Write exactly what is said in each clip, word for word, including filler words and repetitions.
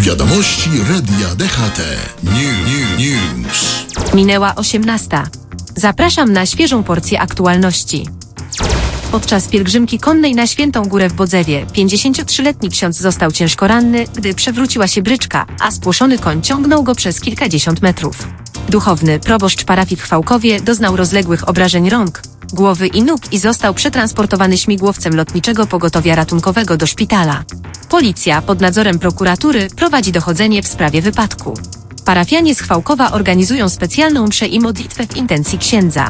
Wiadomości Radia D H T. New, new, news. Minęła osiemnasta. Zapraszam na świeżą porcję aktualności. Podczas pielgrzymki konnej na Świętą Górę w Bodzewie pięćdziesięciotrzyletni ksiądz został ciężko ranny, gdy przewróciła się bryczka, a spłoszony koń ciągnął go przez kilkadziesiąt metrów. Duchowny proboszcz parafii w Chwałkowie doznał rozległych obrażeń rąk, głowy i nóg i został przetransportowany śmigłowcem lotniczego pogotowia ratunkowego do szpitala. Policja pod nadzorem prokuratury prowadzi dochodzenie w sprawie wypadku. Parafianie z Chwałkowa organizują specjalną mszę i modlitwę w intencji księdza.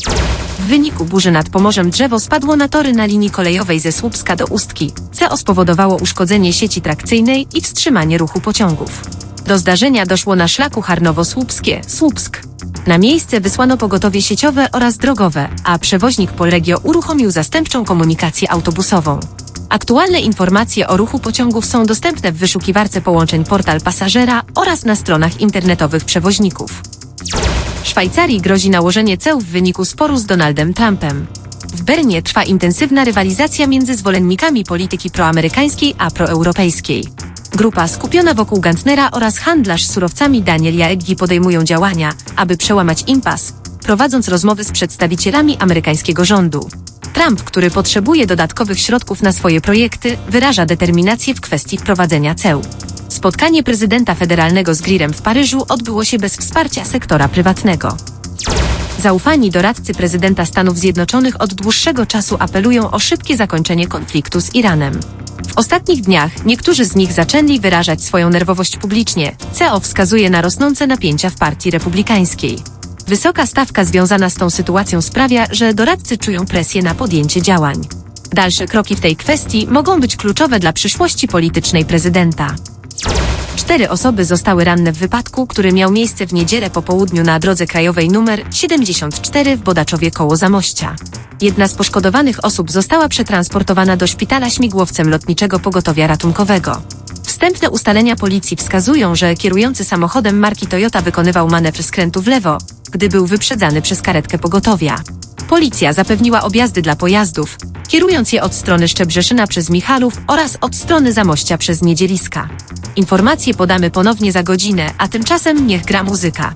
W wyniku burzy nad Pomorzem drzewo spadło na tory na linii kolejowej ze Słupska do Ustki, co spowodowało uszkodzenie sieci trakcyjnej i wstrzymanie ruchu pociągów. Do zdarzenia doszło na szlaku Harnowo-Słupskie, Słupsk. Na miejsce wysłano pogotowie sieciowe oraz drogowe, a przewoźnik Polregio uruchomił zastępczą komunikację autobusową. Aktualne informacje o ruchu pociągów są dostępne w wyszukiwarce połączeń Portal Pasażera oraz na stronach internetowych przewoźników. Szwajcarii grozi nałożenie ceł w wyniku sporu z Donaldem Trumpem. W Bernie trwa intensywna rywalizacja między zwolennikami polityki proamerykańskiej a proeuropejskiej. Grupa skupiona wokół Gantnera oraz handlarz surowcami Daniel Jaeggi podejmują działania, aby przełamać impas, prowadząc rozmowy z przedstawicielami amerykańskiego rządu. Trump, który potrzebuje dodatkowych środków na swoje projekty, wyraża determinację w kwestii wprowadzenia ceł. Spotkanie prezydenta federalnego z Greerem w Paryżu odbyło się bez wsparcia sektora prywatnego. Zaufani doradcy prezydenta Stanów Zjednoczonych od dłuższego czasu apelują o szybkie zakończenie konfliktu z Iranem. W ostatnich dniach niektórzy z nich zaczęli wyrażać swoją nerwowość publicznie, co wskazuje na rosnące napięcia w partii republikańskiej. Wysoka stawka związana z tą sytuacją sprawia, że doradcy czują presję na podjęcie działań. Dalsze kroki w tej kwestii mogą być kluczowe dla przyszłości politycznej prezydenta. Cztery osoby zostały ranne w wypadku, który miał miejsce w niedzielę po południu na drodze krajowej nr siedemdziesiąt cztery w Bodaczowie koło Zamościa. Jedna z poszkodowanych osób została przetransportowana do szpitala śmigłowcem lotniczego pogotowia ratunkowego. Wstępne ustalenia policji wskazują, że kierujący samochodem marki Toyota wykonywał manewr skrętu w lewo, gdy był wyprzedzany przez karetkę pogotowia. Policja zapewniła objazdy dla pojazdów, kierując je od strony Szczebrzeszyna przez Michalów oraz od strony Zamościa przez Niedzieliska. Informacje podamy ponownie za godzinę, a tymczasem niech gra muzyka.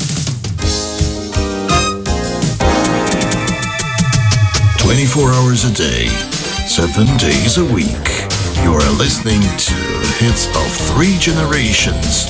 twenty-four hours a day, seven days a week. You are listening to hits of three generations.